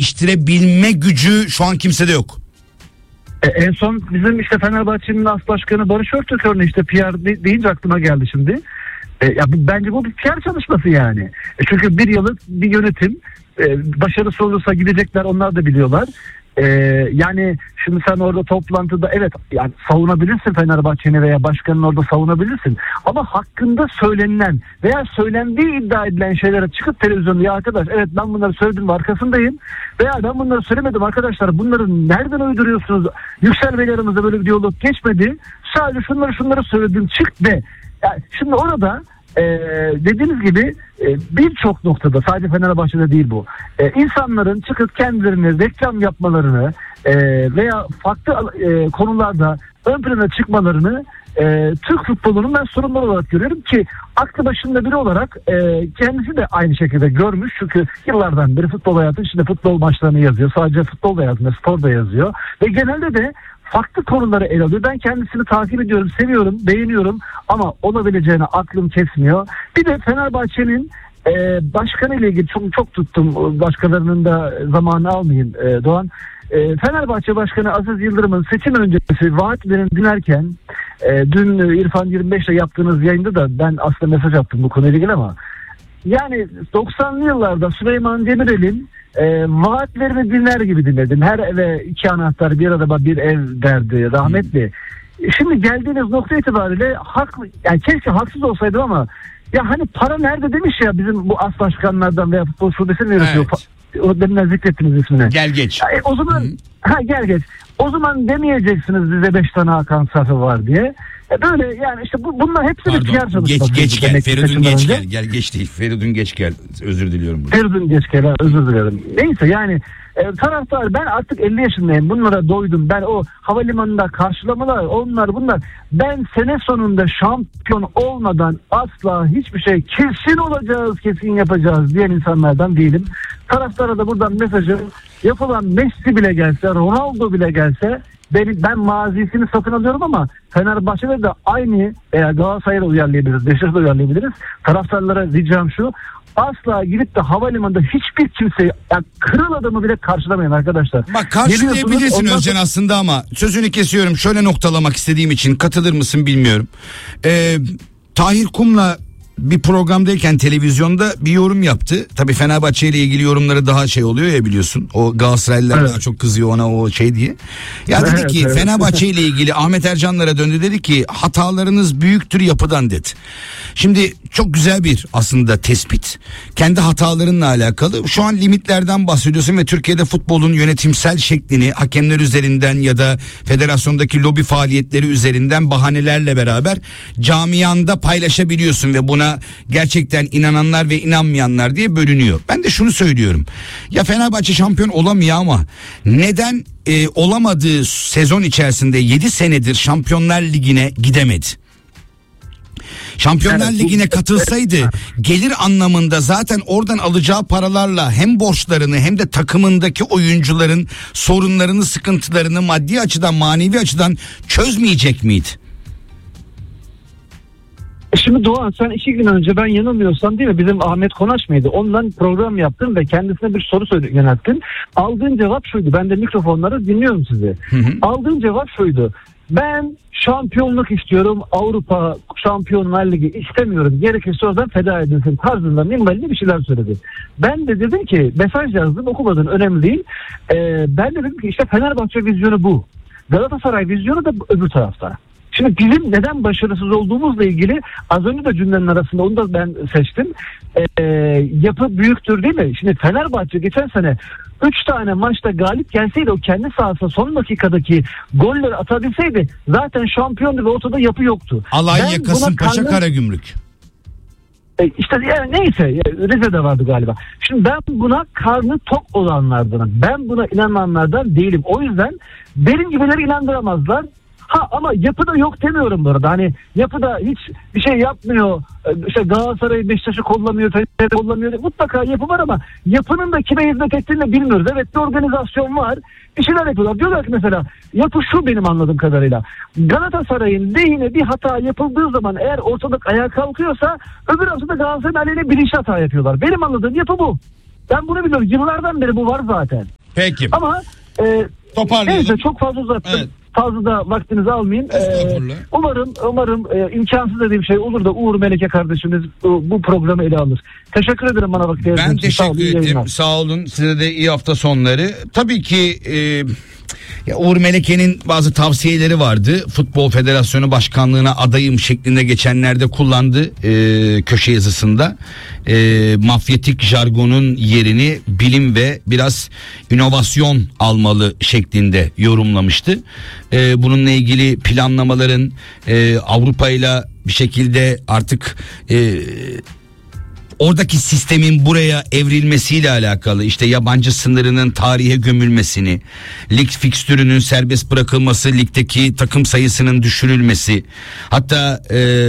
değiştirebilme gücü şu an kimsede yok. En son bizim işte Fenerbahçe'nin as başkanı Barış Öztürk örneği işte PR deyince aklıma geldi şimdi. Bence bu bir PR çalışması yani. Çünkü bir yıllık bir yönetim, başarısı olursa gidecekler, onlar da biliyorlar. Yani şimdi sen orada toplantıda evet yani savunabilirsin Fenerbahçe'ni veya başkanın orada savunabilirsin. Ama hakkında söylenilen veya söylendiği iddia edilen şeylere çıkıp televizyonda ya arkadaş evet ben bunları söyledim arkasındayım veya ben bunları söylemedim arkadaşlar bunları nereden uyduruyorsunuz? Yüksel Bey'le aramızda böyle bir diyalog geçmedi. Sadece şunları söyledim çık de. Yani şimdi orada dediğiniz gibi birçok noktada sadece Fenerbahçe'de değil bu. İnsanların çıkıp kendilerini reklam yapmalarını veya farklı konularda ön plana çıkmalarını Türk futbolunun ben sorunları olarak görüyorum ki aklı başında biri olarak kendisi de aynı şekilde görmüş çünkü yıllardan beri futbol hayatı içinde futbol maçlarını yazıyor. Sadece futbol da yazmıyor, spor da yazıyor ve genelde de farklı konuları ele alıyor. Ben kendisini takip ediyorum, seviyorum, beğeniyorum ama olabileceğine aklım kesmiyor. Bir de Fenerbahçe'nin başkanı ile ilgili çok tuttum. Başkalarının da zamanını almayayım Doğan. Fenerbahçe Başkanı Aziz Yıldırım'ın seçim öncesi vaatlerini dinlerken dün İrfan 25'le yaptığınız yayında da ben aslında mesaj attım bu konuyla ilgili ama yani 90'lı yıllarda Süleyman Demirel'in vaatlerini dinler gibi dinledim. Her eve 2 anahtar bir araba bir ev derdi rahmetli. Şimdi geldiğiniz nokta itibariyle haklı, yani keşke haksız olsaydım ama ya hani para nerede demiş ya bizim bu as başkanlardan veya futbol şubesini yönetiyor. Evet. O deminden zikrettiniz ismini. Gel geç. O zaman gel geç. O zaman demeyeceksiniz bize 5 tane Hakan Safi var diye. Böyle yani işte bunlar hepsi bir PR çalışması. Geç gel. Feridun geç gel. Gel geç değil. Feridun geç gel. Özür diliyorum. Feridun geç gel. Özür dilerim. Neyse yani taraftar ben artık 50 yaşındayım. Bunlara doydum. Ben o havalimanında karşılamalar onlar bunlar. Ben sene sonunda şampiyon olmadan asla hiçbir şey kesin olacağız, kesin yapacağız diyen insanlardan değilim. Taraftara da buradan mesajım yapılan Messi bile gelse, Ronaldo bile gelse ben mazisini satın alıyorum ama Fenerbahçe'de de aynı Galatasaray'la uyarlayabiliriz, Beşiktaş'la uyarlayabiliriz. Taraftarlara ricam şu: asla gidip de havalimanında hiçbir kimseyi yani kırıl adamı bile karşılamayın arkadaşlar. Bak karşılayabilirsin Özcan aslında ama sözünü kesiyorum. Şöyle noktalamak istediğim için katılır mısın bilmiyorum. Tahir Kum'la bir programdayken televizyonda bir yorum yaptı. Tabii Fenerbahçe ile ilgili yorumları daha şey oluyor ya biliyorsun. O Galatasaraylılar daha çok kızıyor ona o şey diye. Ya dedi ki Fenerbahçe ile ilgili Ahmet Ercanlara döndü dedi ki hatalarınız büyüktür yapıdan dedi. Şimdi çok güzel bir aslında tespit. Kendi hatalarınla alakalı. Şu an limitlerden bahsediyorsun ve Türkiye'de futbolun yönetimsel şeklini hakemler üzerinden ya da federasyondaki lobi faaliyetleri üzerinden bahanelerle beraber camianda paylaşabiliyorsun ve buna gerçekten inananlar ve inanmayanlar diye bölünüyor. Ben de şunu söylüyorum. Ya Fenerbahçe şampiyon olamıyor ama neden olamadığı sezon içerisinde 7 senedir Şampiyonlar Ligi'ne gidemedi? Şampiyonlar Ligi'ne katılsaydı gelir anlamında zaten oradan alacağı paralarla hem borçlarını hem de takımındaki oyuncuların sorunlarını, sıkıntılarını maddi açıdan, manevi açıdan çözmeyecek miydi? Şimdi Doğan sen 2 gün önce ben yanılmıyorsam değil mi bizim Ahmet Konaş mıydı? Ondan program yaptın ve kendisine bir soru yönelttin. Aldığın cevap şuydu. Ben de mikrofonları dinliyorum sizi. Aldığın cevap şuydu. Ben şampiyonluk istiyorum. Avrupa Şampiyonlar Ligi istemiyorum. Gerekirse oradan feda edilsin tarzında minvalli bir şeyler söyledi. Ben de dedim ki mesaj yazdım okumadın önemli değil. Ben de dedim ki işte Fenerbahçe vizyonu bu. Galatasaray vizyonu da öbür tarafta. Şimdi bizim neden başarısız olduğumuzla ilgili az önce de cümlenin arasında onu da ben seçtim. Yapı büyüktür değil mi? Şimdi Fenerbahçe geçen sene 3 tane maçta galip gelseydi o kendi sahasına son dakikadaki golleri atabilseydi zaten şampiyondu ve ortada yapı yoktu. Alanya, Kasımpaşa, Karagümrük. İşte yani neyse Rize'de vardı galiba. Şimdi ben buna karnı tok olanlardanım. Ben buna inananlardan değilim. O yüzden benim gibileri inandıramazlar. Ama yapıda yok demiyorum bu arada. Hani yapıda hiç bir şey yapmıyor. İşte Galatasaray Beşiktaş'ı kollamıyor, Fener'i kollamıyor. Mutlaka yapı var ama yapının da kime hizmet ettiğini bilmiyoruz. Evet bir organizasyon var. Bir şeyler yapıyorlar. Diyorlar ki mesela yapı şu benim anladığım kadarıyla. Galatasaray'ın lehine bir hata yapıldığı zaman eğer ortalık ayağa kalkıyorsa öbür hafta da Galatasaray'ın aleyhine bilinçli hata yapıyorlar. Benim anladığım yapı bu. Ben bunu biliyorum. Yıllardan beri bu var zaten. Peki. Ama toparlayalım. neyse, çok fazla uzattım. Evet. Fazla da vaktinizi almayayım. Umarım imkansız dediğim şey olur da Uğur Meleke kardeşimiz bu programı ele alır. Teşekkür ederim bana vakit ayırdığınız için. Ben teşekkür ederim. Sağ olun. Size de iyi hafta sonları. Tabii ki Uğur Meleke'nin bazı tavsiyeleri vardı. Futbol Federasyonu Başkanlığı'na adayım şeklinde geçenlerde kullandı köşe yazısında. Mafyatik jargonun yerini bilim ve biraz inovasyon almalı şeklinde yorumlamıştı. Bununla ilgili planlamaların Avrupa ile bir şekilde artık oradaki sistemin buraya evrilmesiyle alakalı, işte yabancı sınırının tarihe gömülmesini, lig fikstürünün serbest bırakılması, ligdeki takım sayısının düşürülmesi, hatta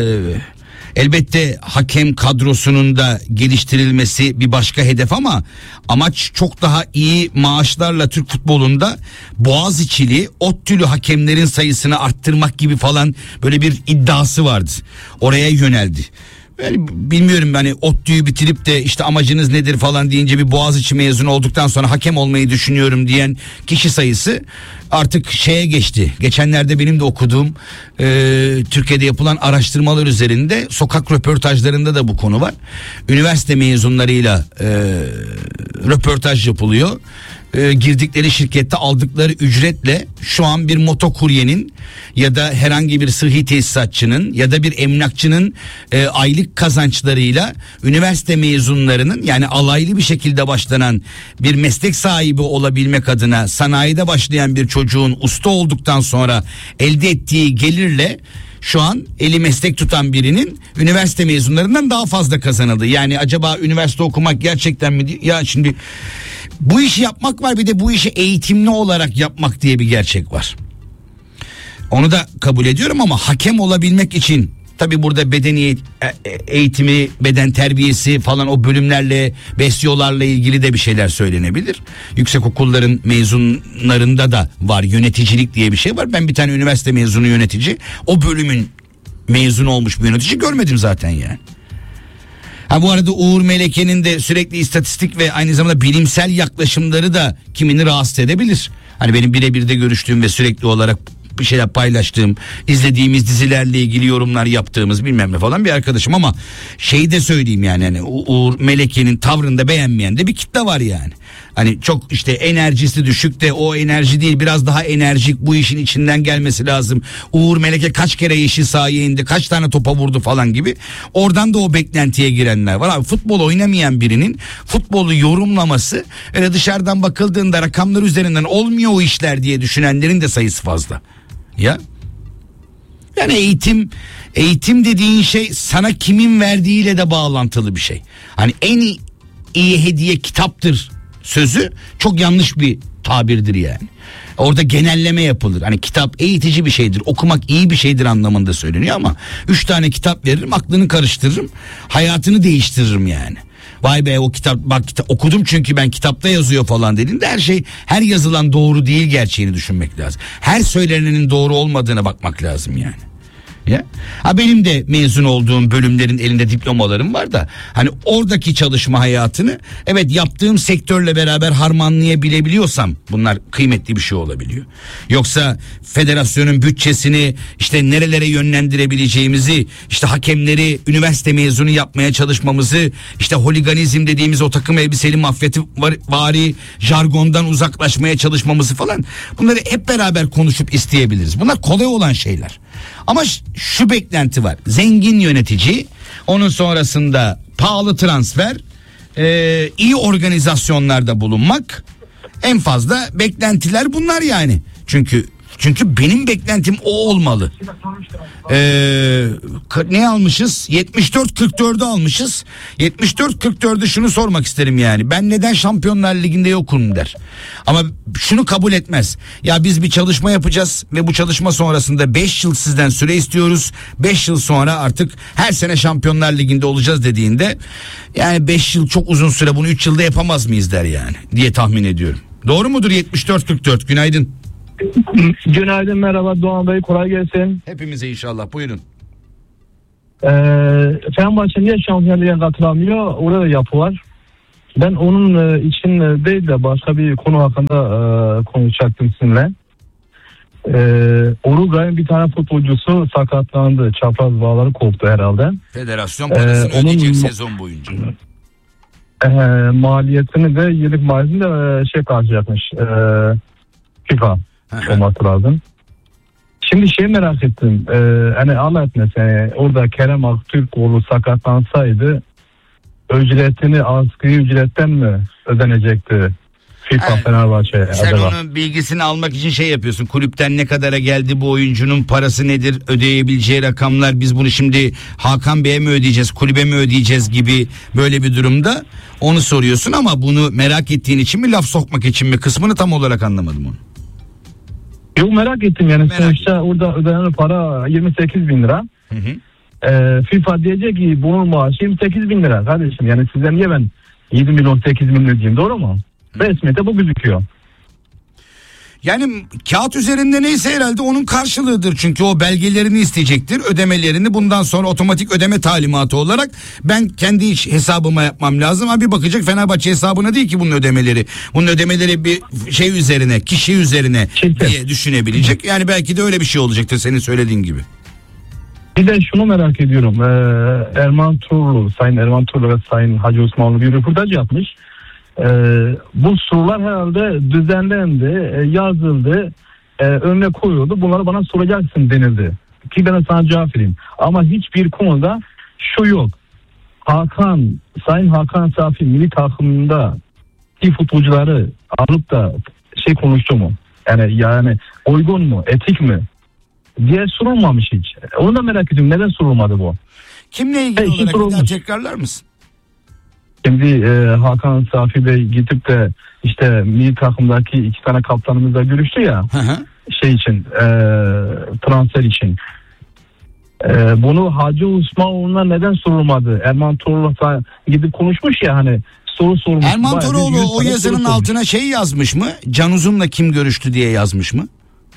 elbette hakem kadrosunun da geliştirilmesi bir başka hedef, ama amaç çok daha iyi maaşlarla Türk futbolunda Boğaziçi'li, ODTÜ'lü hakemlerin sayısını arttırmak gibi falan böyle bir iddiası vardı. Oraya yöneldi. Yani bilmiyorum, hani ODTÜ'yü bitirip de işte amacınız nedir falan deyince bir Boğaziçi mezunu olduktan sonra hakem olmayı düşünüyorum diyen kişi sayısı artık şeye geçti. Geçenlerde benim de okuduğum Türkiye'de yapılan araştırmalar üzerinde sokak röportajlarında da bu konu var. Üniversite mezunlarıyla röportaj yapılıyor. Girdikleri şirkette aldıkları ücretle şu an bir motokuryenin ya da herhangi bir sıhhi tesisatçının ya da bir emlakçının aylık kazançlarıyla üniversite mezunlarının, yani alaylı bir şekilde başlanan bir meslek sahibi olabilmek adına sanayide başlayan bir çocuğun usta olduktan sonra elde ettiği gelirle şu an eli meslek tutan birinin üniversite mezunlarından daha fazla kazanıldı. Yani acaba üniversite okumak gerçekten mi? Ya şimdi bu işi yapmak var, bir de bu işi eğitimli olarak yapmak diye bir gerçek var. Onu da kabul ediyorum, ama hakem olabilmek için tabii burada bedeni eğitimi, beden terbiyesi falan, o bölümlerle, besliyorlarla ilgili de bir şeyler söylenebilir. Yüksek okulların mezunlarında da var, yöneticilik diye bir şey var. Ben bir tane üniversite mezunu yönetici, o bölümün mezunu olmuş bir yönetici görmedim zaten yani. Ha, bu arada Uğur Meleke'nin de sürekli istatistik ve aynı zamanda bilimsel yaklaşımları da kimini rahatsız edebilir. Hani benim birebir de görüştüğüm ve sürekli olarak bir şeyler paylaştığım, izlediğimiz dizilerle ilgili yorumlar yaptığımız bilmem ne falan bir arkadaşım, ama şeyi de söyleyeyim yani, hani Uğur Meleke'nin tavrında beğenmeyen de bir kitle var yani. Hani çok işte enerjisi düşük de o enerji değil, biraz daha enerjik, bu işin içinden gelmesi lazım. Uğur Meleke kaç kere yeşil sahaya indi, kaç tane topa vurdu falan gibi. Oradan da o beklentiye girenler var. Abi, futbol oynamayan birinin futbolu yorumlaması, öyle dışarıdan bakıldığında rakamlar üzerinden olmuyor o işler diye düşünenlerin de sayısı fazla. Ya yani eğitim dediğin şey sana kimin verdiğiyle de bağlantılı bir şey. Hani en iyi hediye kitaptır sözü çok yanlış bir tabirdir yani. Orada genelleme yapılır. Hani kitap eğitici bir şeydir, okumak iyi bir şeydir anlamında söyleniyor, ama 3 tane kitap veririm, aklını karıştırırım, hayatını değiştiririm yani. Vay be, o kitap, bak okudum çünkü ben, kitapta yazıyor falan dediğinde her şey, her yazılan doğru değil gerçeğini düşünmek lazım. Her söylenenin doğru olmadığına bakmak lazım yani. Ya. Ha, benim de mezun olduğum bölümlerin elinde diplomalarım var da, hani oradaki çalışma hayatını evet yaptığım sektörle beraber harmanlayabilebiliyorsam bunlar kıymetli bir şey olabiliyor. Yoksa federasyonun bütçesini işte nerelere yönlendirebileceğimizi, işte hakemleri üniversite mezunu yapmaya çalışmamızı, işte holiganizm dediğimiz o takım elbiseli mafyativari jargondan uzaklaşmaya çalışmamızı falan, bunları hep beraber konuşup isteyebiliriz. Bunlar kolay olan şeyler. Ama şu beklenti var: zengin yönetici, onun sonrasında pahalı transfer, iyi organizasyonlarda bulunmak, en fazla beklentiler bunlar yani. Çünkü benim beklentim o olmalı. Ne almışız? 74-44'ü almışız. 74-44'ü şunu sormak isterim yani. Ben neden Şampiyonlar Ligi'nde yokum der. Ama şunu kabul etmez. Ya biz bir çalışma yapacağız ve bu çalışma sonrasında 5 yıl sizden süre istiyoruz. 5 yıl sonra artık her sene Şampiyonlar Ligi'nde olacağız dediğinde, yani 5 yıl çok uzun süre, bunu 3 yılda yapamaz mıyız der yani diye tahmin ediyorum. Doğru mudur 74-44? Günaydın. Günaydın, merhaba Doğan Bey, kolay gelsin. Hepimize inşallah, buyurun. Fenerbahçe niye Şampiyonlar Ligi'ne katılamıyor? Orada da yapı var. Ben onun için değil de başka bir konu hakkında konuşacaktım sizinle. Uruguay'ın bir tane futbolcusu sakatlandı. Çapraz bağları koptu herhalde. Federasyon parasını onun ödeyecek sezon boyunca. Maliyetini de yıllık maliyetini de karşılayacakmış. FIFA olması lazım. Şimdi merak ettim. Hani Allah etmesin, orada Kerem Aktürkoğlu sakatlansaydı ücretini asgari ücretten mi ödenecekti FIFA Fenerbahçe'ye? Sen acaba? onun bilgisini almak için şey yapıyorsun. Kulüpten ne kadara geldi bu oyuncunun parası nedir, ödeyebileceği rakamlar, biz bunu şimdi Hakan Bey'e mi ödeyeceğiz, kulübe mi ödeyeceğiz gibi böyle bir durumda onu soruyorsun ama bunu merak ettiğin için mi, laf sokmak için mi, kısmını tam olarak anlamadım onu. Yok, merak ettim yani. Sonuçta orada ödenen para 28 bin lira. Hı hı. FIFA diyecek ki bunun maaşı 28 bin lira kardeşim. Yani size niye ben 7 milyon 8 milyon ödeyeyim, doğru mu? Resmiyete bu gözüküyor. Yani kağıt üzerinde neyse herhalde onun karşılığıdır. Çünkü o belgelerini isteyecektir. Ödemelerini bundan sonra otomatik ödeme talimatı olarak ben kendi hesabıma yapmam lazım. Abi bakacak Fenerbahçe hesabına değil ki bunun ödemeleri. Bunun ödemeleri bir şey üzerine, kişi üzerine diye düşünebilecek. Yani belki de öyle bir şey olacaktır senin söylediğin gibi. Bir de şunu merak ediyorum. Sayın Erman Turlu ve Sayın Hacı Osmanlı bir röportaj yapmış. Bu sorular herhalde düzenlendi, yazıldı, önüne koyuldu. Bunları bana soracaksın denildi. Ki ben sana cevap vereyim. Ama hiçbir konuda şu yok. Sayın Hakan Safi milli takımında ki futbolcuları alıp da konuştu mu? Yani uygun mu, etik mi diye sorulmamış hiç. Onu da merak ediyorum. Neden sorulmadı bu? Kimle ilgili olarak bir daha tekrarlar mısın? Şimdi Hakan Safi Bey gidip de işte milli takımdaki 2 tane kaptanımızla görüştü ya. için transfer için. Bunu Hacı Osmanoğlu'na neden sorulmadı? Erman Toroğlu gidip konuşmuş ya, hani soru sormuş. Erman Toroğlu o yazının altına yazmış mı? Can Uzun'la kim görüştü diye yazmış mı?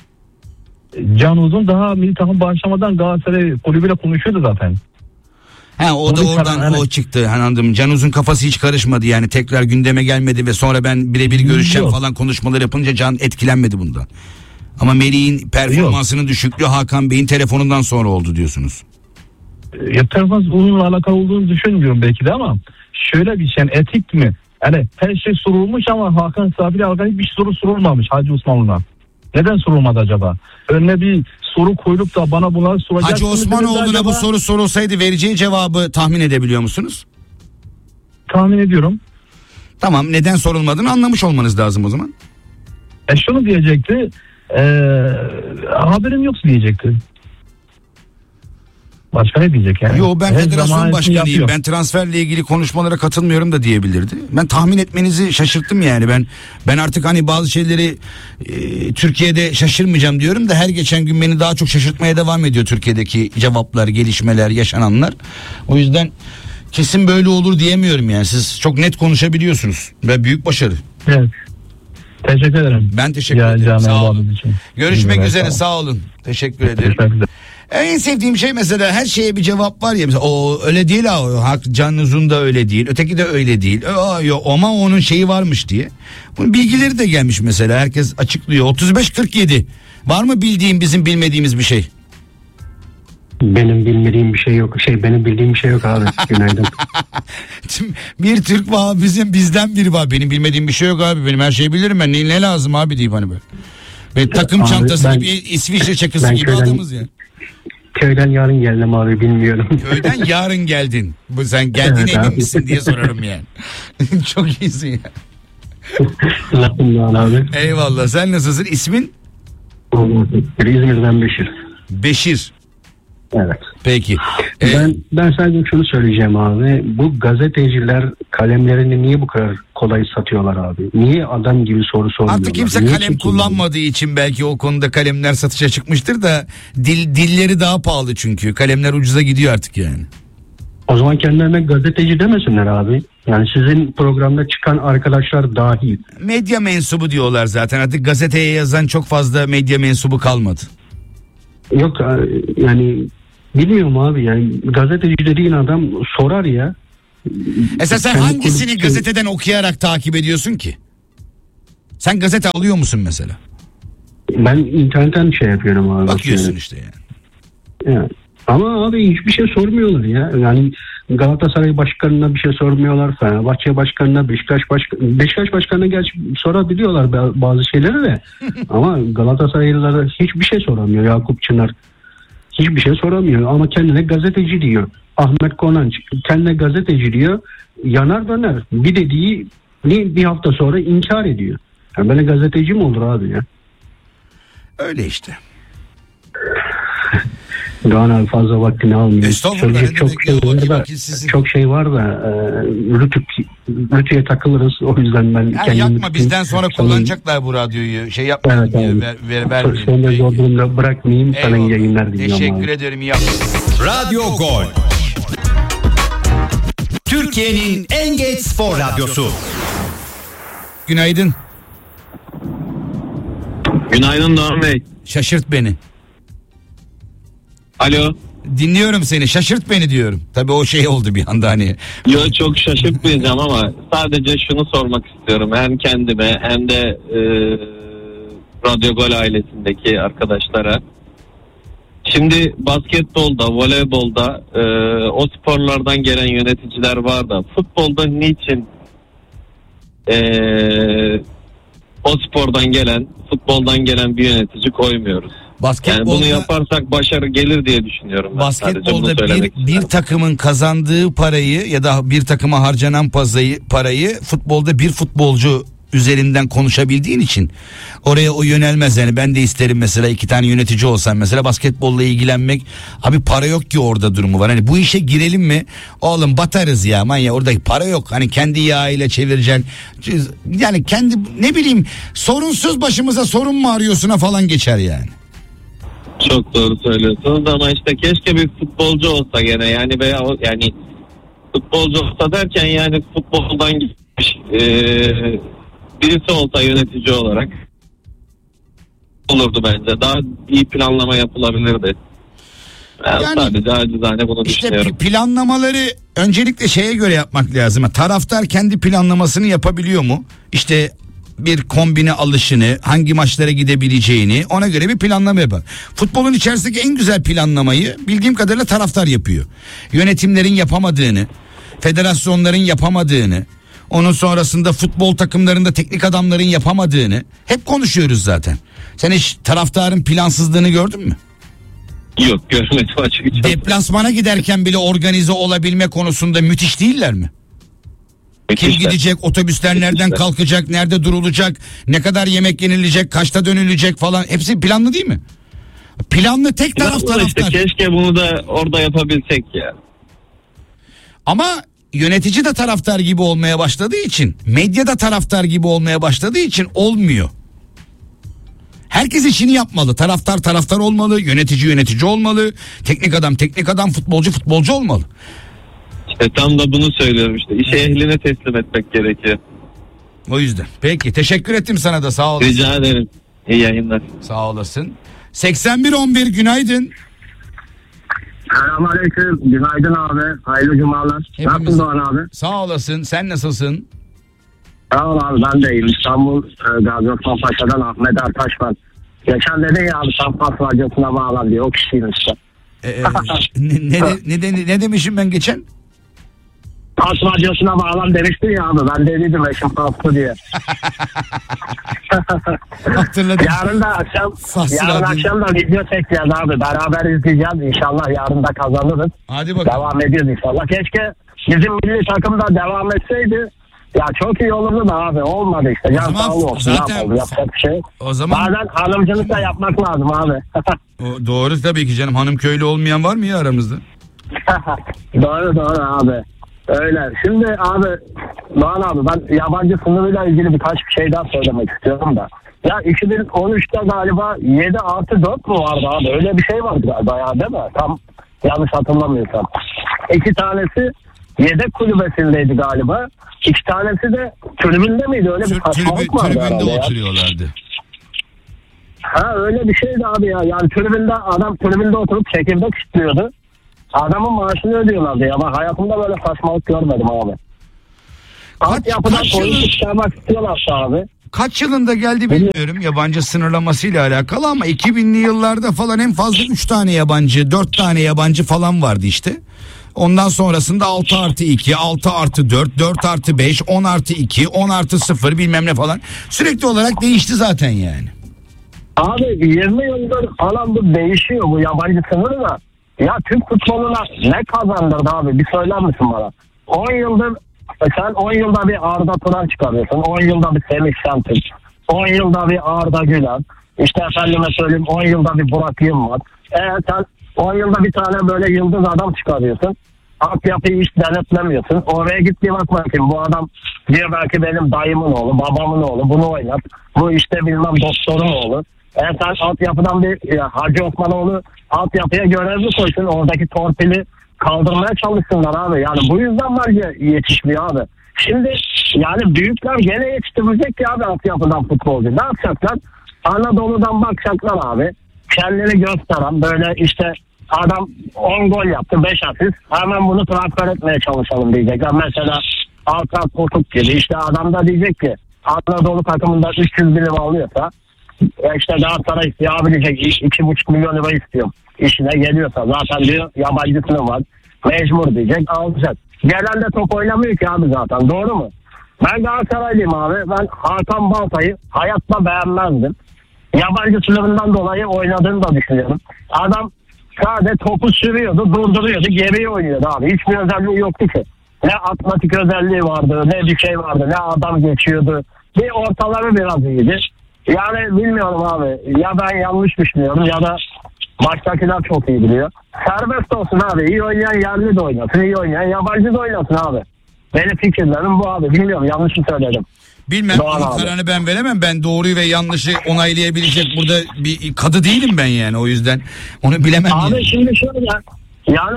Can Uzun daha milli takım başlamadan Galatasaray kulübüyle konuşuyordu zaten. O da oradan o çıktı. Anladım. Can Uzun kafası hiç karışmadı yani, tekrar gündeme gelmedi ve sonra ben birebir görüşeceğim falan konuşmalar yapınca Can etkilenmedi bundan. Ama Melih'in performansının düşüklüğü Hakan Bey'in telefonundan sonra oldu diyorsunuz. Performans onunla alakalı olduğunu düşünmüyorum belki de, ama şöyle bir şey, etik mi? Yani her şey sorulmuş ama Hakan Safi'yle alakalı hiçbir soru sorulmamış Hacı Osmanoğlu'na. Neden sorulmadı acaba? Önüne bir soru koyulup da bana bunları soracak. Hacı Osmanoğlu'na bu soru sorulsaydı vereceği cevabı tahmin edebiliyor musunuz? Tahmin ediyorum. Tamam, neden sorulmadığını anlamış olmanız lazım o zaman. Şunu diyecekti. Haberim yok diyecekti. Başka ne diyecek yani? Yo, ben federasyon başkanıyım. Ben transferle ilgili konuşmalara katılmıyorum da diyebilirdi. Ben tahmin etmenizi şaşırttım yani. Ben artık hani bazı şeyleri Türkiye'de şaşırmayacağım diyorum da her geçen gün beni daha çok şaşırtmaya devam ediyor Türkiye'deki cevaplar, gelişmeler, yaşananlar. O yüzden kesin böyle olur diyemiyorum yani. Siz çok net konuşabiliyorsunuz ve büyük başarı. Evet. Teşekkür ederim. Ben teşekkür ederim. Sağ olun. Görüşmek üzere. Sağ olun. Teşekkür ederim. En sevdiğim şey mesela, her şeye bir cevap var ya. Mesela o öyle değil ha. Can Uzun da öyle değil. Öteki de öyle değil. Yok ama onun şeyi varmış diye. Bunun bilgileri de gelmiş mesela. Herkes açıklıyor. 35-47. Var mı bildiğim, bizim bilmediğimiz bir şey? Benim bilmediğim bir şey yok. Benim bildiğim bir şey yok abi. Günaydın. Bir Türk var, bizden biri var. Benim bilmediğim bir şey yok abi. Benim her şeyi bilirim ben. Ne lazım abi deyip hani böyle. Ve takım çantası gibi, İsviçre çakısı gibi adamız ya. Köyden yarın geldim abi, bilmiyorum. Köyden yarın geldin. Bu sen geldin evet, emin misin diye sorarım yani. Çok iyisin ya. Abi. Eyvallah. Sen nasılsın? İsmin? İzmir'den Beşir. Beşir. Evet. Peki. Ben sadece şunu söyleyeceğim abi. Bu gazeteciler kalemlerini niye bu kadar kolay satıyorlar abi? Niye adam gibi soru sormuyorlar? Artık kimse kalem kullanmadığı için belki o konuda kalemler satışa çıkmıştır da dilleri daha pahalı çünkü. Kalemler ucuza gidiyor artık yani. O zaman kendilerine gazeteci demesinler abi. Yani sizin programda çıkan arkadaşlar dahil. Medya mensubu diyorlar zaten. Artık gazeteye yazan çok fazla medya mensubu kalmadı. Yok yani bilmiyorum abi, yani gazeteci dediğin adam sorar ya. Sen Kendi hangisini kulüp- gazeteden okuyarak takip ediyorsun ki? Sen gazete alıyor musun mesela? Ben internetten şey yapıyorum abi. Bakıyorsun işte yani. Yani. Ama abi hiçbir şey sormuyorlar ya. Yani Galatasaray başkanına bir şey sormuyorlar. Fenerbahçe başkanına, Beşiktaş başkanına gerçi sorabiliyorlar bazı şeyleri de. Ama Galatasaraylılara hiçbir şey soramıyor Yakup Çınar. Hiçbir şey soramıyor ama kendine gazeteci diyor. Ahmet Konanç kendine gazeteci diyor. Yanar döner. Bir dediği bir hafta sonra inkar ediyor. Yani böyle gazeteci mi olur abi ya? Öyle işte. Doğan abi fazla vaktini almıyor. Estağfurullah, Söyleyecek çok şey var da rütüye takılırız. O yüzden ben Yani yakma, bizden sonra kullanacaklar bu radyoyu. Şey yapmayalım evet, ya, vermeyelim. Seni de zor durumda bırakmayayım. Sana iyi yayınlar diliyorum. Teşekkür ederim. İyi Radyo Gol. Türkiye'nin en geç spor radyosu. Günaydın. Günaydın Doğan Bey. Şaşırt beni. Alo. Dinliyorum seni. Şaşırt beni diyorum. Tabii o şey oldu bir anda hani. Yo, çok şaşırtmayacağım ama sadece şunu sormak istiyorum. Hem kendime hem de Radyo Gol ailesindeki arkadaşlara. Şimdi basketbolda, voleybolda o sporlardan gelen yöneticiler var da futbolda niçin o futboldan gelen bir yönetici koymuyoruz? Yani bunu yaparsak başarı gelir diye düşünüyorum. Basketbolda bir takımın kazandığı parayı ya da bir takıma harcanan parayı futbolda bir futbolcu üzerinden konuşabildiğin için oraya o yönelmez. Yani ben de isterim mesela 2 tane yönetici olsam mesela basketbolla ilgilenmek. Abi para yok ki orada durumu var. Hani bu işe girelim mi? Oğlum batarız ya manya, orada para yok. Hani kendi yağıyla çevireceksin. Yani kendi ne bileyim sorunsuz başımıza sorun mu arıyorsun'a falan geçer yani. Çok doğru söylüyorsunuz ama işte keşke bir futbolcu olsa gene yani veya yani futbolcu olsa derken yani futboldan gitmiş birisi olsa yönetici olarak olurdu bence. Daha iyi planlama yapılabilirdi. Yani sadece acizane bunu düşünüyorum. İşte planlamaları öncelikle şeye göre yapmak lazım. Taraftar kendi planlamasını yapabiliyor mu? İşte bir kombine alışını, hangi maçlara gidebileceğini, ona göre bir planlama yapar. Futbolun içerisindeki en güzel planlamayı bildiğim kadarıyla taraftar yapıyor. Yönetimlerin yapamadığını, federasyonların yapamadığını, onun sonrasında futbol takımlarında teknik adamların yapamadığını hep konuşuyoruz zaten. Sen hiç taraftarın plansızlığını gördün mü? Yok, görmedim açıkçası. Deplasmana giderken bile organize olabilme konusunda müthiş değiller mi? Kim gidecek, otobüsler nereden kalkacak, nerede durulacak, ne kadar yemek yenilecek, kaçta dönülecek falan, hepsi planlı değil mi? Planlı tek taraftar. İşte keşke bunu da orada yapabilsek ya. Ama yönetici de taraftar gibi olmaya başladığı için, medya da taraftar gibi olmaya başladığı için olmuyor. Herkes işini yapmalı. Taraftar olmalı, yönetici olmalı, teknik adam, futbolcu olmalı. İşte tam da bunu söylüyorum işte. İşi ehline teslim etmek gerekiyor. O yüzden. Peki, teşekkür ettim sana da, sağ olasın. Rica ederim. İyi yayınlar. Sağ olasın. 8111 günaydın. Selamünaleyküm. Günaydın abi. Hayırlı cumalar. Nasılsın Doğan abi? Sağ olasın. Sen nasılsın? Sağ ol abi, ben de iyiyim. İstanbul Gazi Osman Paşa'dan Ahmet Ertaş var. Geçen dedin ya abi sen pas radyosuna bağlan diye, o kişiyim işte. Ne demişim ben geçen? Pas radyosuna bağlan demiştin ya abi. Ben dediydim eşim pastı diye. Hatırladım. Yarın akşam da video çekeceğiz abi. Beraber izleyeceğiz. İnşallah yarın da kazanırız. Hadi bakalım. Devam ediyoruz inşallah. Keşke bizim milli takım da devam etseydi. Ya çok iyi olurdu da abi. Olmadı işte. Can sağlığı olsun. Zaten yapacak bir şey. O zaman bazen hanımcılık da yapmak lazım abi. Doğru tabii ki canım. Hanım köylü olmayan var mı ya aramızda? Doğru abi. Öyle. Şimdi abi Doğan abi, ben yabancı sınırıyla ilgili birkaç bir şey daha söylemek istiyorum da. Ya 2013'te galiba 7+4 mu vardı abi? Öyle bir şey vardı galiba ya, değil mi? Tam yanlış hatırlamıyorsam. 2 tanesi yedek kulübesindeydi galiba. 2 tanesi de tribünde miydi? Öyle bir saçmalık vardı herhalde. Tribünde oturuyorlardı. Ha öyle bir şeydi abi ya. Yani adam tribünde oturup çekirdek istiyordu. adamın maaşını ödüyorlardı ya. Ben hayatımda böyle saçmalık görmedim abi. Altyapıdan oyuncu çıkarmak istiyorlarsa abi. Kaç yılında geldi bilmiyorum yabancı sınırlamasıyla alakalı ama 2000'li yıllarda falan en fazla 3 tane yabancı 4 tane yabancı falan vardı işte. Ondan sonrasında 6+2, 6+4, 4+5, 10+2, 10+0 bilmem ne falan sürekli olarak değişti zaten yani. Abi 20 yıldır falan bu değişiyor bu yabancı sınırı da. Ya Türk futboluna ne kazandırdı abi bir söyler misin bana? 10 yıldır sen 10 yılda bir Arda Turan çıkarıyorsun. 10 yılda bir Semih Şentürk. 10 yılda bir Arda Güler. İşte efendime söyleyeyim 10 yılda bir Burak Yılmaz. Sen 10 yılda bir tane böyle yıldız adam çıkarıyorsun. Altyapıyı hiç denetlemiyorsun. Oraya git bir bak bakayım. Bu adam diyor belki benim dayımın oğlu, babamın oğlu. Bunu oynat. Bu işte bilmem doktorun oğlu. Sen altyapıdan bir Hacı Osmanoğlu altyapıya görevli koysun. Oradaki torpili kaldırmaya çalışsınlar abi. Yani bu yüzden bence yetişmiyor abi. Şimdi yani büyükler gene yetiştirecek ya abi altyapıdan futbolcu. Ne yapacaklar? Anadolu'dan bakacaklar abi. Kendini gösteren böyle işte adam 10 gol yaptı 5 asist. Hemen bunu transfer etmeye çalışalım diyecekler. Mesela Alkan Potuk gibi işte adam da diyecek ki Anadolu takımında 300 bin lira alıyorsa işte Galatasaray istiyor abi diyecek 2,5 milyon lira istiyorum. İşine geliyorsa zaten diyor yabancısını var. Mecbur diyecek alacak. Gelen de top oynamıyor ki abi zaten doğru mu? Ben Galatasaraylıyım abi. Ben Hakan Balta'yı hayatta beğenmezdim. Yabancı sınırından dolayı oynadığını da düşünüyorum. Adam sadece topu sürüyordu, durduruyordu, geriye oynuyordu abi. Hiçbir özelliği yoktu ki. Ne atletik özelliği vardı, ne bir şey vardı, ne adam geçiyordu. Bir ortaları biraz iyiydi. Yani bilmiyorum abi. Ya ben yanlış düşünüyorum ya da baştakiler çok iyi biliyor. Serbest olsun abi. İyi oynayan yerli de oynasın, iyi oynayan yabancı da oynasın abi. Benim fikirlerim bu abi. Bilmiyorum yanlış mı söyledim. Bilmem onun kararını ben veremem. Ben doğruyu ve yanlışı onaylayabilecek burada bir kadı değilim ben yani. O yüzden onu bilemem. Abi yani. şimdi şöyle yani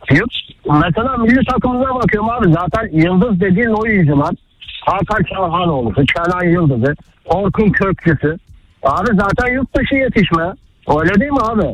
mesela milli takımına bakıyorum abi. Zaten yıldız dediğin oyuncular Hakan Çalhanoğlu, Kenan Yıldız'ı, Orkun Kökçüsü. Abi zaten yurt dışı yetişme. Öyle değil mi abi?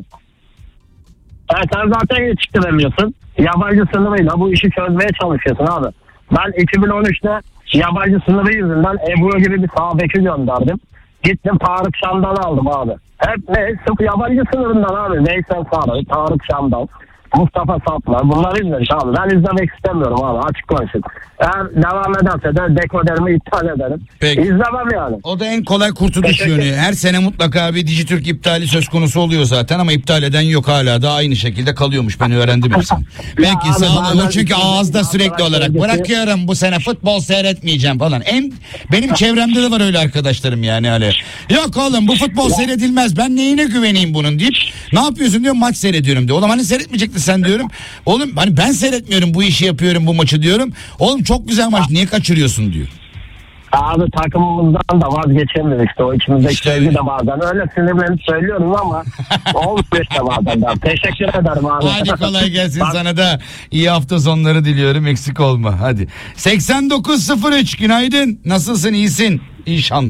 Sen zaten yetiştiremiyorsun. Yabancı sınırıyla bu işi çözmeye çalışıyorsun abi. Ben 2013'te yabancı sınırı yüzünden Ebru gibi bir sağ beki gönderdim. Gittim Tarık Şamdal'ı aldım abi. Hep ne? Sırf yabancı sınırından abi. Veysel Sarı, Tarık Şamdal, Mustafa Saplar. Bunları izledik abi. Ben izlemek istemiyorum abi. Açık konuşayım. Eğer devam ederse de dekoderimi iptal ederim. Peki. İzlemem yani. O da en kolay kurtuluş yönü. Her sene mutlaka bir Dijitürk iptali söz konusu oluyor zaten ama iptal eden yok hala da aynı şekilde kalıyormuş. Ben öğrendim hepsini. Peki sağ olun çünkü ağızda sürekli olarak bırakıyorum bu sene futbol seyretmeyeceğim falan. Benim çevremde de var öyle arkadaşlarım yani hani. Yok oğlum bu futbol seyredilmez ben neyine güveneyim bunun deyip ne yapıyorsun diyor maç seyrediyorum diyor. Oğlum hani seyretmeyecektin sen diyorum. Oğlum hani ben seyretmiyorum bu işi yapıyorum bu maçı diyorum. Oğlum çok güzel maç niye kaçırıyorsun diyor. Abi takımımızdan da vazgeçemiyoruz işte o içimizdeki İşte sevgi öyle. de bazen öyle sinirlenip söylüyoruz ama olmuyor işte bazen de. Teşekkür ederim abi. Hadi kolay gelsin sana da iyi hafta sonları diliyorum eksik olma hadi. 8903 günaydın nasılsın iyisin İnşallah.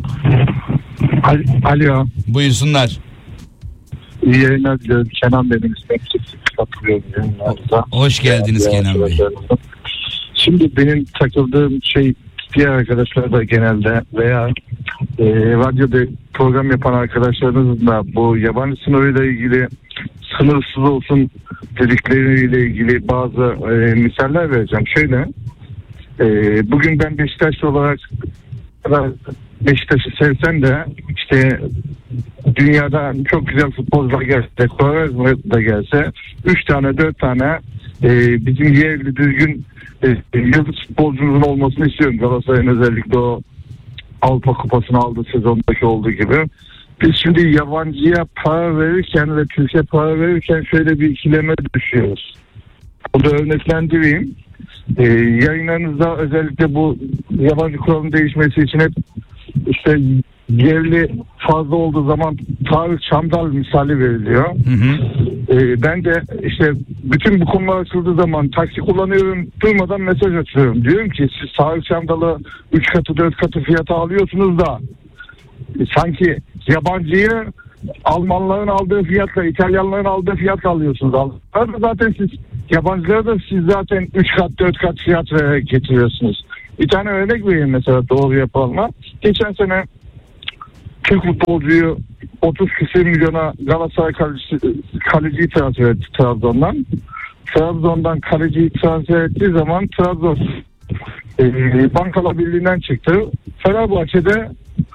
Alo. Buyursunlar. İyi yayınlar diliyorum. Kenan benim ismim. Katılıyorum yayınlarınıza. Hoş geldiniz Kenan Bey. Şimdi benim takıldığım şey diğer arkadaşlar da genelde veya radyoda program yapan arkadaşlarımızın da bu yabancı sınırıyla ilgili sınırsız olsun dedikleriyle ilgili bazı misaller vereceğim. Şöyle bugün ben Beşiktaşlı olarak Beşiktaş'ı sevsem de işte dünyada çok güzel futbolcular gelse, Quaresma da gelse 3 tane 4 tane bizim yerli düzgün yıldız futbolcumuzun olmasını istiyorum. Galatasaray'ın özellikle o Avrupa Kupası'nı aldığı sezondaki olduğu gibi. Biz şimdi yabancıya para verirken ve Türkiye para verirken şöyle bir ikileme düşüyoruz. O da örneklendireyim. Yayınlarınızda özellikle bu yabancı kuralın değişmesi için hep işte yerli fazla olduğu zaman Tarık Şamdal misali veriliyor. Hı hı. Ben de işte bütün bu konular açıldığı zaman taksi kullanıyorum durmadan mesaj açıyorum. Diyorum ki siz Tarık Şamdal'ı 3 katı 4 katı fiyata alıyorsunuz da sanki yabancıyı Almanların aldığı fiyatla İtalyanların aldığı fiyatla alıyorsunuz. Zaten siz yabancılara da siz zaten 3 kat 4 kat fiyat vererek getiriyorsunuz. Bir tane örnek vereyim mesela doğru yapalım. Geçen sene Türk futbolcuyu 30 küsur milyona Galatasaray kaleciyi transfer etti Trabzon'dan. Trabzon'dan kaleciyi transfer ettiği zaman Trabzon Bankalar Birliği'nden çıktı. Fenerbahçe'de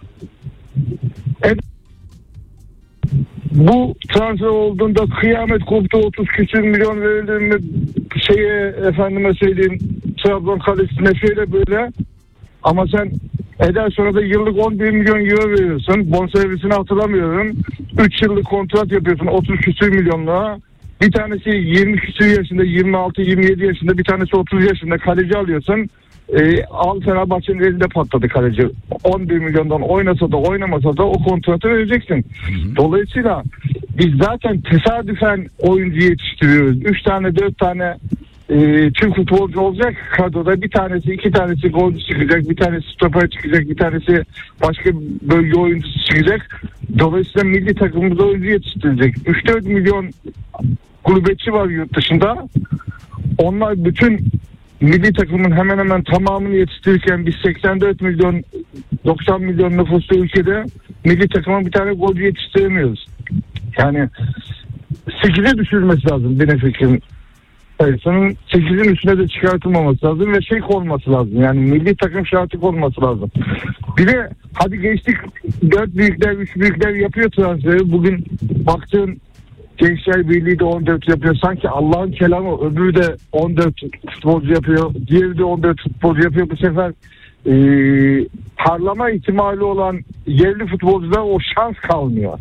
bu transfer olduğunda kıyamet koptu, 30 küsur milyon verildi mi efendime söyleyeyim Trabzon kalesine şöyle böyle, ama sen sonra da yıllık 11 milyon euro veriyorsun, bonservisini hatırlamıyorum, 3 yıllık kontrat yapıyorsun 30 küsur milyonla, bir tanesi 20 küsur yaşında, 26-27 yaşında, bir tanesi 30 yaşında kaleci alıyorsun. Al Fenerbahçe'nin elinde patladı kaleci. 11 milyondan oynasa da oynamasa da o kontratı vereceksin. Dolayısıyla biz zaten tesadüfen oyuncu yetiştiriyoruz. 3 tane 4 tane Türk futbolcu olacak kadroda, bir tanesi 2 tanesi golcü çıkacak, bir tanesi stoper çıkacak, bir tanesi başka bölge oyuncusu çıkacak. Dolayısıyla milli takımımıza oyuncu yetiştirecek. 3-4 milyon gurbetçi var yurt dışında. Onlar bütün milli takımın hemen hemen tamamını yetiştirirken biz 84 milyon 90 milyon nüfuslu ülkede milli takıma bir tane golcü yetiştiremiyoruz. Yani 8'e düşürmesi lazım benim fikrim. Sayısının 8'in üstüne de çıkartılmaması lazım ve olması lazım. Yani milli takım şartı olması lazım. Bir de hadi geçtik 4 büyükler 3 büyükler yapıyor transferi. Bugün baktığın Gençler Birliği de 14 yapıyor. Sanki Allah'ın kelamı, öbürü de 14 futbolcu yapıyor. Diğeri de 14 futbolcu yapıyor. Bu sefer parlama ihtimali olan yerli futbolcular o şans kalmıyor.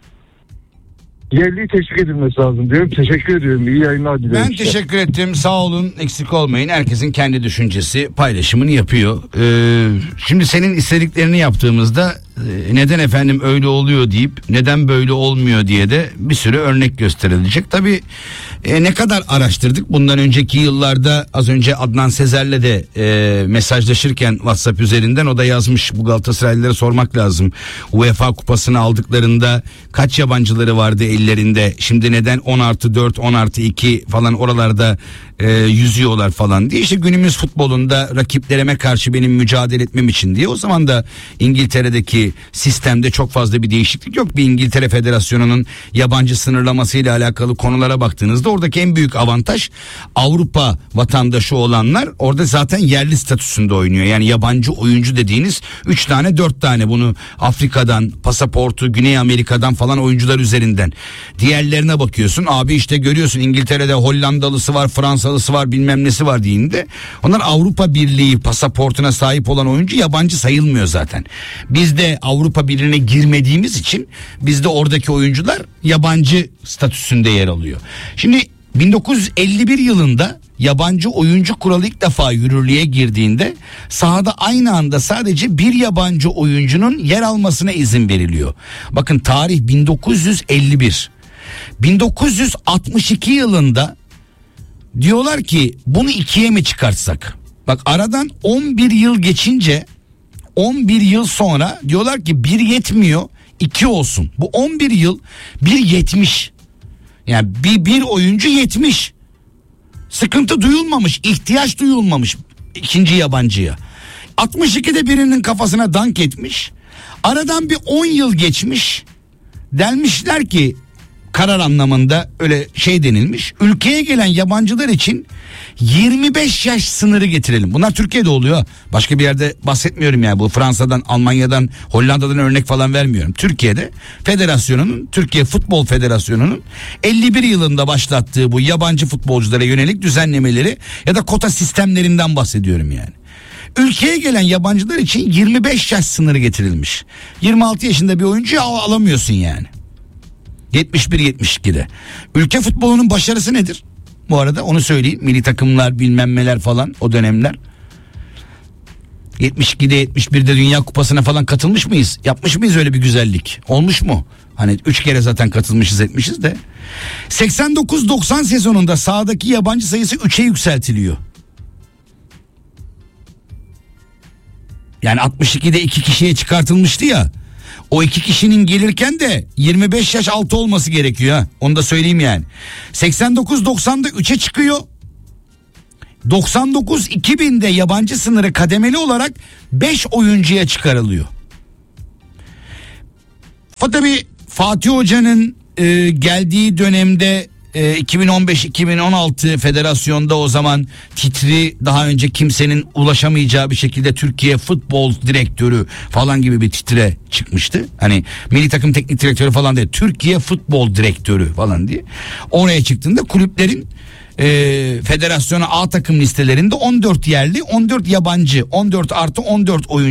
Yerliyi teşvik edilmesi lazım diyorum. Teşekkür ediyorum. İyi yayınlar diliyorum. Ben teşekkür ettim. Sağ olun. Eksik olmayın. Herkesin kendi düşüncesi, paylaşımını yapıyor. Şimdi senin istediklerini yaptığımızda neden efendim öyle oluyor deyip neden böyle olmuyor diye de bir sürü örnek gösterilecek. Tabii ne kadar araştırdık. Bundan önceki yıllarda az önce Adnan Sezer'le de mesajlaşırken WhatsApp üzerinden o da yazmış. Bu Galatasaraylılara sormak lazım. UEFA kupasını aldıklarında kaç yabancıları vardı ellerinde? Şimdi neden 10+4, 10+2 falan oralarda yüzüyorlar falan diye. İşte günümüz futbolunda rakiplerime karşı benim mücadele etmem için diye. O zaman da İngiltere'deki sistemde çok fazla bir değişiklik yok. Bir İngiltere Federasyonu'nun yabancı sınırlamasıyla alakalı konulara baktığınızda oradaki en büyük avantaj Avrupa vatandaşı olanlar orada zaten yerli statüsünde oynuyor. Yani yabancı oyuncu dediğiniz 3 tane 4 tane, bunu Afrika'dan, pasaportu Güney Amerika'dan falan oyuncular üzerinden. Diğerlerine bakıyorsun abi, işte görüyorsun İngiltere'de Hollandalısı var, Fransalısı var, bilmem nesi var diyinde onlar Avrupa Birliği pasaportuna sahip olan oyuncu yabancı sayılmıyor zaten. Biz de Avrupa Birliği'ne girmediğimiz için bizde oradaki oyuncular yabancı statüsünde yer alıyor. Şimdi 1951 yılında yabancı oyuncu kuralı ilk defa yürürlüğe girdiğinde sahada aynı anda sadece bir yabancı oyuncunun yer almasına izin veriliyor. Bakın tarih 1951. 1962 yılında diyorlar ki bunu 2'ye mi çıkartsak? Bak aradan 11 yıl geçince 11 yıl sonra diyorlar ki 1 yetmiyor 2 olsun. Bu 11 yıl 1 yetmiş. Yani bir oyuncu yetmiş. Sıkıntı duyulmamış, ihtiyaç duyulmamış ikinci yabancıya. 62'de birinin kafasına dank etmiş. Aradan bir 10 yıl geçmiş. Denmişler ki karar anlamında öyle denilmiş. Ülkeye gelen yabancılar için 25 yaş sınırı getirelim. Bunlar Türkiye'de oluyor. Başka bir yerde bahsetmiyorum yani. Bu Fransa'dan, Almanya'dan, Hollanda'dan örnek falan vermiyorum. Türkiye'de federasyonunun, Türkiye Futbol Federasyonu'nun 51 yılında başlattığı bu yabancı futbolculara yönelik düzenlemeleri ya da kota sistemlerinden bahsediyorum yani. Ülkeye gelen yabancılar için 25 yaş sınırı getirilmiş. 26 yaşında bir oyuncuyu alamıyorsun yani. 71-72'de. Ülke futbolunun başarısı nedir? Bu arada onu söyleyeyim. Milli takımlar bilmem neler falan o dönemler. 72'de 71'de Dünya Kupası'na falan katılmış mıyız? Yapmış mıyız öyle bir güzellik? Olmuş mu? Hani 3 kere zaten katılmışız etmişiz de. 89-90 sezonunda sahadaki yabancı sayısı 3'e yükseltiliyor. Yani 62'de 2 kişiye çıkartılmıştı ya. O 2 kişinin gelirken de 25 yaş altı olması gerekiyor ha. Onu da söyleyeyim yani. 89-90'da 3'e çıkıyor. 99-2000'de yabancı sınırı kademeli olarak 5 oyuncuya çıkarılıyor. Tabii Fatih Hoca'nın geldiği dönemde 2015-2016 federasyonda o zaman titri daha önce kimsenin ulaşamayacağı bir şekilde Türkiye Futbol Direktörü falan gibi bir titre çıkmıştı. Hani milli takım teknik direktörü falan değil, Türkiye Futbol Direktörü falan diye. Oraya çıktığında kulüplerin federasyona A takım listelerinde 14 yerli 14 yabancı 14 artı 14 oyuncu